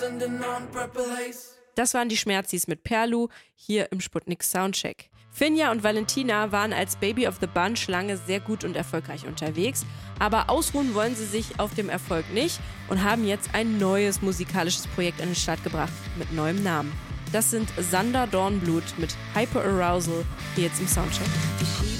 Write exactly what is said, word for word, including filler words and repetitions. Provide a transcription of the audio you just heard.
Das waren die Schmerzis mit Perlu, hier im Sputnik Soundcheck. Finja und Valentina waren als Baby of the Bunch lange sehr gut und erfolgreich unterwegs, aber ausruhen wollen sie sich auf dem Erfolg nicht und haben jetzt ein neues musikalisches Projekt an den Start gebracht mit neuem Namen. Das sind Sander Dornblut mit Hyperarousal, hier jetzt im Soundcheck.